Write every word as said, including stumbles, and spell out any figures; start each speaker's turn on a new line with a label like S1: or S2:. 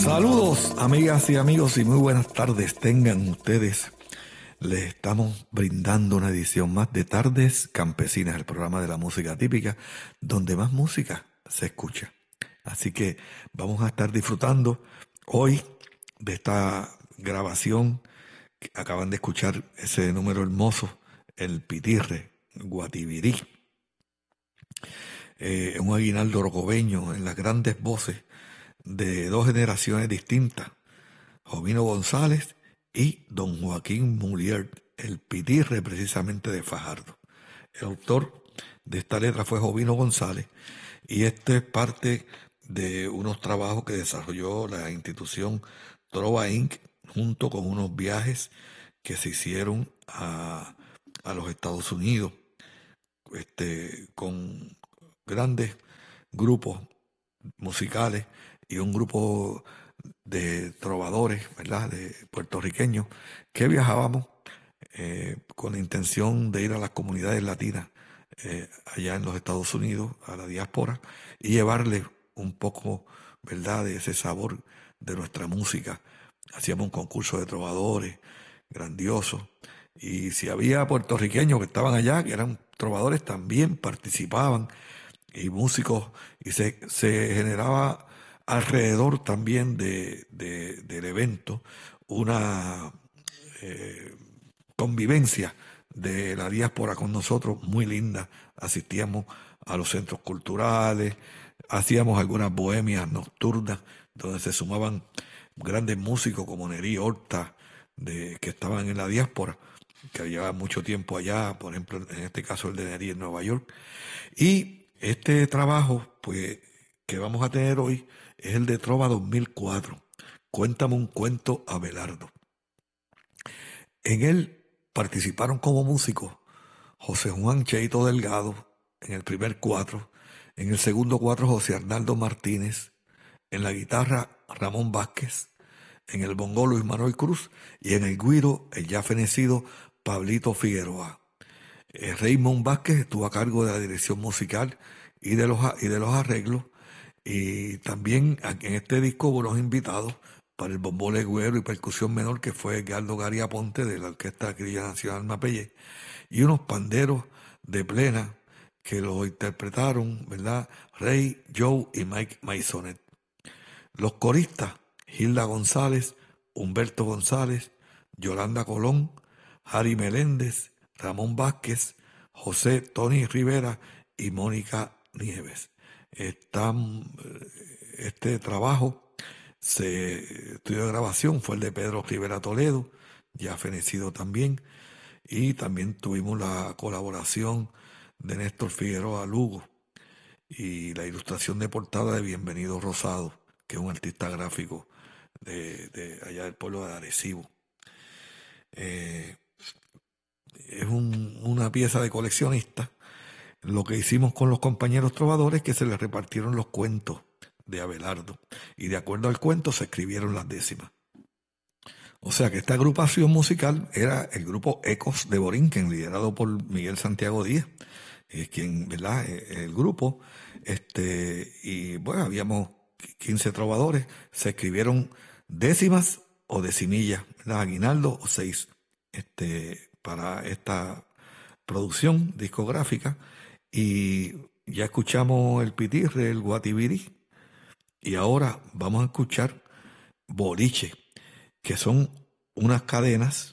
S1: Saludos, amigas y amigos, y muy buenas tardes tengan ustedes. Les estamos brindando una edición más de Tardes Campesinas, el programa de la música típica, donde más música se escucha. Así que vamos a estar disfrutando hoy de esta grabación. Acaban de escuchar ese número hermoso, el Pitirre, Guatibirí. Eh, un aguinaldo rocobeño en las grandes voces de dos generaciones distintas, Jovino González y don Joaquín Mulier, el Pitirre precisamente de Fajardo. El autor de esta letra fue Jovino González, y este es parte de unos trabajos que desarrolló la institución Trova incorporated junto con unos viajes que se hicieron a, a los Estados Unidos, este, con grandes grupos musicales y un grupo de trovadores, ¿verdad?, de puertorriqueños, que viajábamos eh, con la intención de ir a las comunidades latinas eh, allá en los Estados Unidos, a la diáspora, y llevarles un poco, ¿verdad?, de ese sabor de nuestra música. Hacíamos un concurso de trovadores grandioso, y si había puertorriqueños que estaban allá, que eran trovadores, también participaban, y músicos, y se, se generaba alrededor también de, de, del evento una eh, convivencia de la diáspora con nosotros muy linda. Asistíamos a los centros culturales, hacíamos algunas bohemias nocturnas donde se sumaban grandes músicos como Nerí Horta, de, que estaban en la diáspora, que llevaban mucho tiempo allá, por ejemplo, en este caso el de Nerí en Nueva York. Y este trabajo, pues, que vamos a tener hoy es el de Trova dos mil cuatro. Cuéntame un cuento, Abelardo. En él participaron como músicos José Juan Cheito Delgado en el primer cuatro, en el segundo cuatro José Arnaldo Martínez, en la guitarra Ramón Vázquez, en el bongo Luis Manuel Cruz y en el güiro el ya fenecido Pablito Figueroa. Eh, Raymond Vázquez estuvo a cargo de la dirección musical y de los, y de los arreglos, y también en este disco hubo unos invitados para el bombo legüero y percusión menor, que fue Edgardo Garia Ponte de la Orquesta Criolla Nacional Mapellé, y unos panderos de plena que lo interpretaron, ¿verdad?, Ray, Joe y Mike Maisonet. Los coristas, Hilda González, Humberto González, Yolanda Colón, Harry Meléndez, Ramón Vázquez, José Tony Rivera y Mónica Nieves. Están, este trabajo, se, estudio de grabación fue el de Pedro Rivera Toledo, ya fenecido también, y también tuvimos la colaboración de Néstor Figueroa Lugo y la ilustración de portada de Bienvenido Rosado, que es un artista gráfico de, de allá del pueblo de Arecibo. Eh, es un, una pieza de coleccionista. Lo que hicimos con los compañeros trovadores es que se les repartieron los cuentos de Abelardo, y de acuerdo al cuento se escribieron las décimas. O sea que esta agrupación musical era el grupo Ecos de Borinquen, liderado por Miguel Santiago Díaz, es quien, ¿verdad?, el grupo, este, y bueno, habíamos quince trovadores, se escribieron décimas o decimillas, ¿verdad?, aguinaldo o seis, este, para esta producción discográfica. Y ya escuchamos el Pitirre, el Guatibirí, y ahora vamos a escuchar Boliche, que son unas cadenas